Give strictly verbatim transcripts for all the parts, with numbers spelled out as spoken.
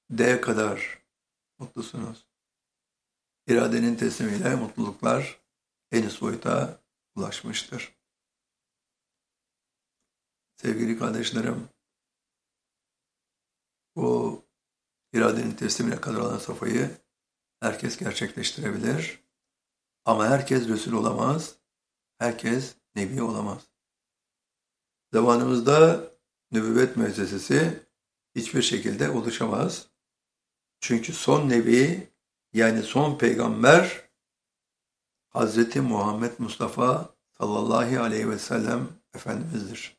D kadar mutlusunuz. İradenin teslimiyle mutluluklar en üst boyuta ulaşmıştır. Sevgili kardeşlerim, bu iradenin teslimine kadar olan safhayı herkes gerçekleştirebilir. Ama herkes Resul olamaz, herkes Nebi olamaz. Zamanımızda nübüvvet müessesesi hiçbir şekilde oluşamaz. Çünkü son Nebi, yani son peygamber Hazreti Muhammed Mustafa sallallahu aleyhi ve sellem Efendimiz'dir.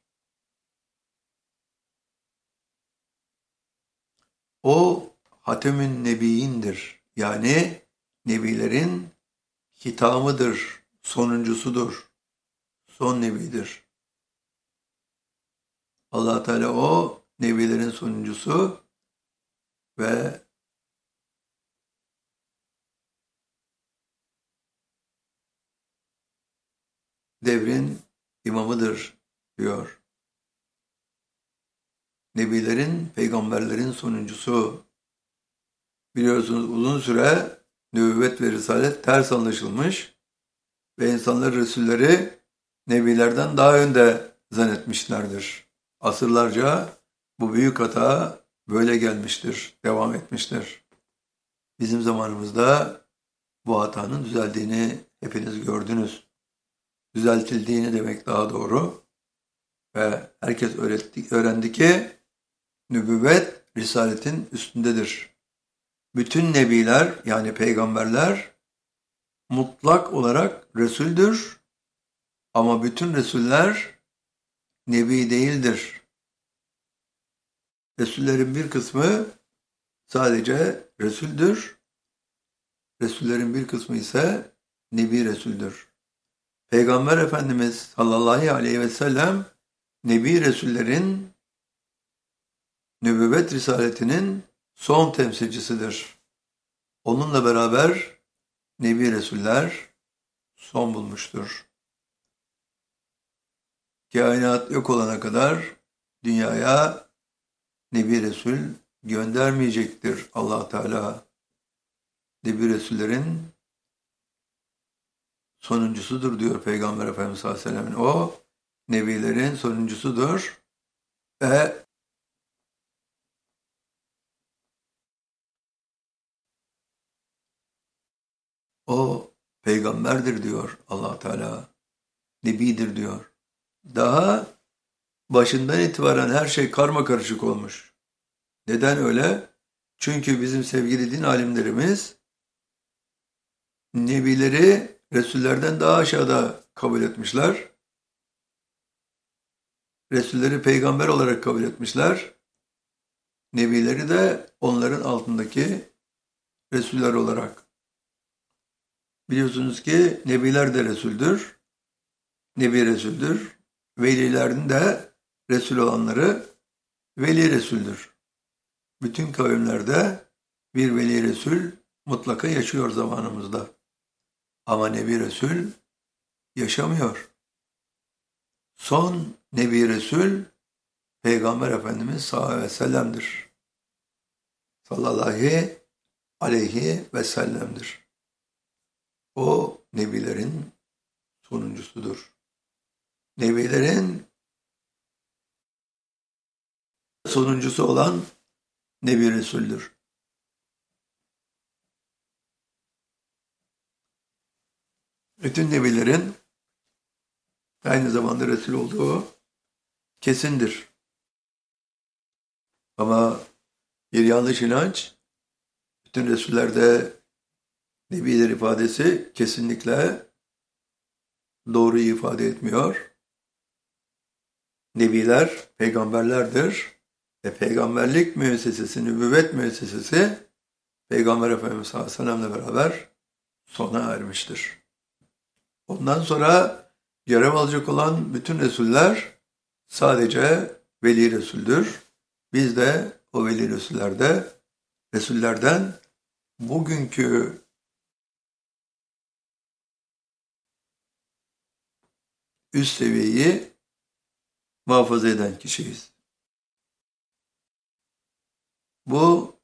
O Hatemün Nebiyindir. Yani Nebilerin hitamıdır, sonuncusudur, son Nebidir. Allah Teala o Nebilerin sonuncusu ve devrin imamıdır diyor. Nebilerin, peygamberlerin sonuncusu. Biliyorsunuz uzun süre nübüvvet ve risalet ters anlaşılmış ve insanlar Resulleri Nebilerden daha önde zannetmişlerdir. Asırlarca bu büyük hata böyle gelmiştir, devam etmiştir. Bizim zamanımızda bu hatanın düzeldiğini hepiniz gördünüz. Düzeltildiğini demek daha doğru. Ve herkes öğretti, öğrendi ki nübüvvet risaletin üstündedir. Bütün nebiler yani peygamberler mutlak olarak Resul'dür ama bütün Resuller nebi değildir. Resullerin bir kısmı sadece Resul'dür. Resullerin bir kısmı ise Nebi Resul'dür. Peygamber Efendimiz sallallahu aleyhi ve sellem Nebi Resullerin nübüvvet risaletinin son temsilcisidir. Onunla beraber Nebi Resuller son bulmuştur. Kainat yok olana kadar dünyaya Nebi Resul göndermeyecektir Allah Teala. Nebi Resullerin sonuncusudur diyor Peygamber Efendimiz sallallahu aleyhi ve sellem'in. O Nebilerin sonuncusudur ve o peygamberdir diyor Allah Teala. Nebidir diyor. Daha başından itibaren her şey karma karışık olmuş. Neden öyle? Çünkü bizim sevgili din alimlerimiz nebileri Resullerden daha aşağıda kabul etmişler. Resulleri peygamber olarak kabul etmişler. Nebileri de onların altındaki Resuller olarak. Biliyorsunuz ki nebiler de Resul'dür. Nebi Resul'dür. Velilerin de Resul olanları Veli Resul'dür. Bütün kavimlerde bir Veli Resul mutlaka yaşıyor zamanımızda. Ama Nebi Resul yaşamıyor. Son Nebi Resul Peygamber Efendimiz sallallahu aleyhi ve sellem'dir. Sallallahu aleyhi ve sellem'dir. O Nebilerin sonuncusudur. Nebilerin sonuncusu olan Nebi Resul'dür. Bütün Nebilerin aynı zamanda Resul olduğu kesindir. Ama bir yanlış inanç, bütün Resullerde Nebiler ifadesi kesinlikle doğru ifade etmiyor. Nebiler peygamberlerdir ve peygamberlik müessesesi, nübüvvet müessesesi Peygamber Efendimiz sallallahu aleyhi ve sellem'le beraber sona ermiştir. Ondan sonra görev alacak olan bütün Resuller sadece Veli Resul'dür. Biz de o Veli Resullerde, Resullerden bugünkü üst seviyeyi muhafaza eden kişiyiz. Bu